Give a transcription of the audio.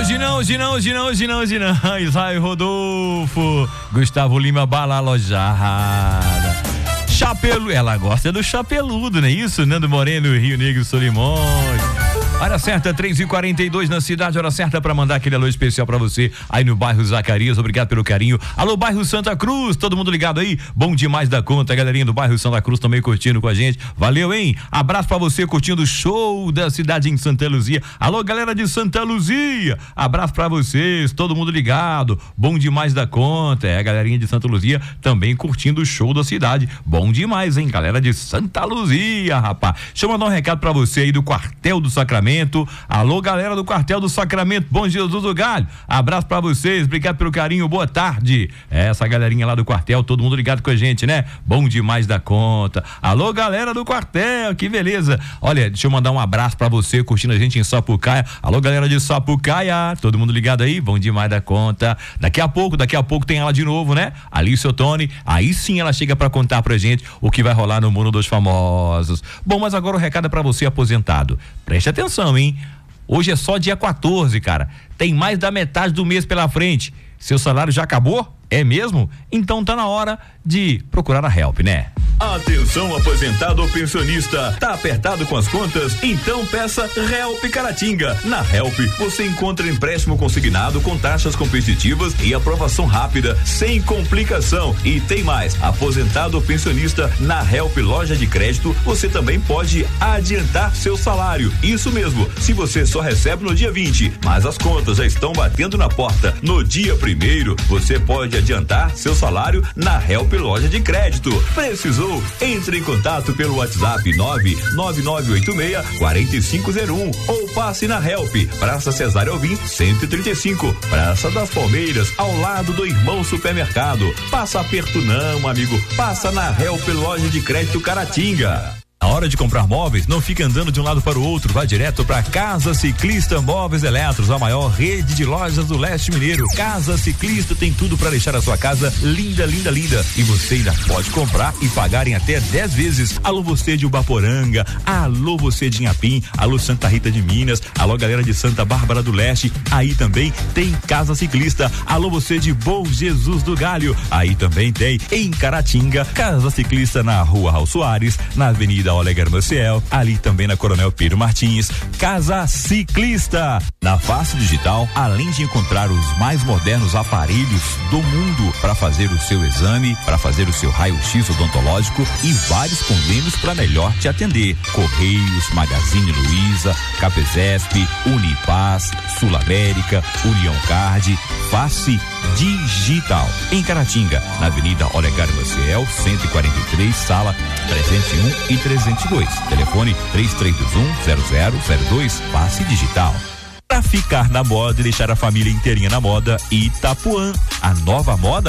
Hoje não. Israel Rodolfo, Gustavo Lima, Bala Alojada. Chapelu, ela gosta do chapeludo, não é isso? Nando Moreno, Rio Negro, Solimões. Hora certa, 3h42 na cidade, hora certa pra mandar aquele alô especial pra você aí no bairro Zacarias, obrigado pelo carinho. Alô, bairro Santa Cruz, todo mundo ligado aí? Bom demais da conta, galerinha do bairro Santa Cruz também curtindo com a gente, valeu, hein? Abraço pra você curtindo o show da cidade em Santa Luzia. Alô, galera de Santa Luzia, abraço pra vocês, todo mundo ligado, bom demais da conta, a galerinha de Santa Luzia também curtindo o show da cidade, bom demais, hein? Galera de Santa Luzia, rapaz. Deixa eu mandar um recado pra você aí do Quartel do Sacramento. Alô, galera do Quartel do Sacramento, Bom Jesus do Galho, abraço pra vocês, obrigado pelo carinho, boa tarde. Essa galerinha lá do quartel, todo mundo ligado com a gente, né? Bom demais da conta. Alô, galera do quartel, que beleza. Olha, deixa eu mandar um abraço pra você curtindo a gente em Sapucaia. Alô, galera de Sapucaia, todo mundo ligado aí? Bom demais da conta. Daqui a pouco tem ela de novo, né? Alice Ottoni, aí sim ela chega pra contar pra gente o que vai rolar no mundo dos famosos. Bom, mas agora o recado é pra você aposentado. Preste atenção, hein? Hoje é só dia 14, cara. Tem mais da metade do mês pela frente. Seu salário já acabou? É mesmo? Então tá na hora de procurar a Help, né? Atenção, aposentado ou pensionista, tá apertado com as contas? Então peça Help Caratinga. Na Help você encontra empréstimo consignado com taxas competitivas e aprovação rápida, sem complicação. E tem mais, aposentado ou pensionista, na Help Loja de Crédito você também pode adiantar seu salário. Isso mesmo, se você só recebe no dia 20, mas as contas já estão batendo na porta no dia 1º, você pode adiantar seu salário na Help Loja de Crédito. Precisou? Entre em contato pelo WhatsApp 99986-4501 ou passe na Help, Praça Cesário Alvim 135, Praça das Palmeiras, ao lado do Irmão Supermercado. Passa aperto não, amigo, passa na Help Loja de Crédito Caratinga. Na hora de comprar móveis, não fique andando de um lado para o outro, vá direto para Casa Ciclista Móveis Eletros, a maior rede de lojas do leste mineiro. Casa Ciclista tem tudo para deixar a sua casa linda, linda, linda. E você ainda pode comprar e pagar em até 10 vezes. Alô, você de Ubaporanga, alô, você de Inhapim, alô, Santa Rita de Minas, alô, galera de Santa Bárbara do Leste, aí também tem Casa Ciclista. Alô, você de Bom Jesus do Galho, aí também tem em Caratinga, Casa Ciclista na Rua Raul Soares, na Avenida Olegar Maciel, ali também na Coronel Pedro Martins. Casa Ciclista. Na face digital, além de encontrar os mais modernos aparelhos do mundo para fazer o seu exame, para fazer o seu raio-x odontológico e vários convênios para melhor te atender. Correios, Magazine Luiza, Capesesp, Unipaz, Sul América, União Card, Face Digital. Em Caratinga, na Avenida Olegar Maciel, 143, sala 301 e 302. Telefone 3321-0002. Face Digital. Para ficar na moda e deixar a família inteirinha na moda, Itapuã. A nova moda